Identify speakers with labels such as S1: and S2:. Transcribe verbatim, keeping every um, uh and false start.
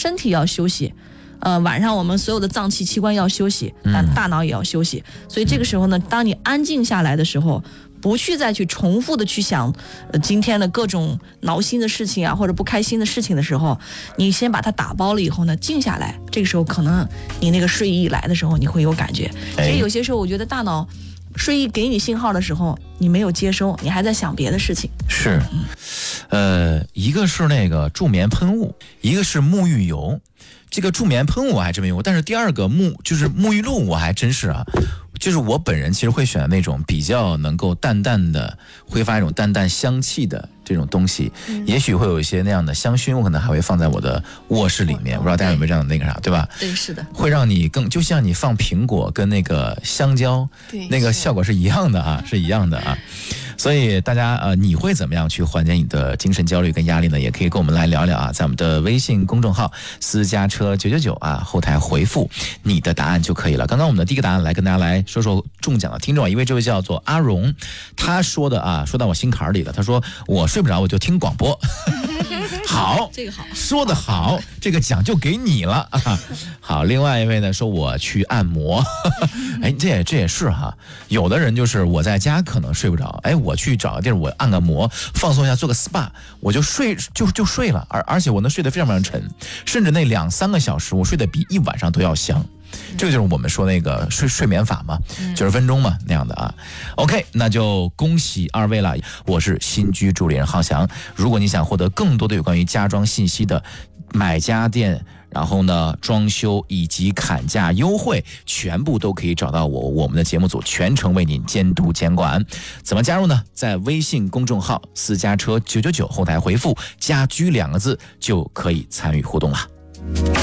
S1: 身体要休息。呃，晚上我们所有的脏器器官要休息，但大脑也要休息。嗯、所以这个时候呢，当你安静下来的时候，不去再去重复的去想，呃，今天的各种挠心的事情啊，或者不开心的事情的时候，你先把它打包了以后呢，静下来，这个时候可能你那个睡意来的时候，你会有感觉。其实有些时候，我觉得大脑睡意给你信号的时候，你没有接收，你还在想别的事情。
S2: 是，呃，一个是那个助眠喷雾，一个是沐浴油。这个助眠喷雾我还真没用过，但是第二个沐就是沐浴露我还真是啊，就是我本人其实会选的那种比较能够淡淡的挥发一种淡淡香气的这种东西，嗯、也许会有一些那样的香薰，我可能还会放在我的卧室里面，我不知道大家有没有这样的那个啥，对吧？
S1: 对，是的，
S2: 会让你更就像你放苹果跟那个香蕉，那个效果是一样的啊，是一样的啊。所以大家呃，你会怎么样去缓解你的精神焦虑跟压力呢？也可以跟我们来聊聊啊，在我们的微信公众号私家车九九九啊后台回复你的答案就可以了。刚刚我们的第一个答案来跟大家来说说中奖的听众啊，一位这位叫做阿荣，他说的啊，说到我心坎里了，他说我睡不着我就听广播。好，
S1: 这个好，
S2: 说得好，这个奖就给你了啊。好，另外一位呢说我去按摩，哎，这也这也是哈，有的人就是我在家可能睡不着，哎，我去找个地儿我按个摩，放松一下，做个 S P A， 我就睡就就睡了，而而且我能睡得非常非常沉，甚至那两三个小时我睡得比一晚上都要香。这个就是我们说那个睡睡眠法嘛，九十分钟嘛那样的啊。OK， 那就恭喜二位了。我是新居助理人浩翔。如果你想获得更多的有关于家装信息的买家电，然后呢装修以及砍价优惠，全部都可以找到我，我们的节目组全程为您监督监管。怎么加入呢？在微信公众号私家车九九九后台回复家居两个字就可以参与互动了。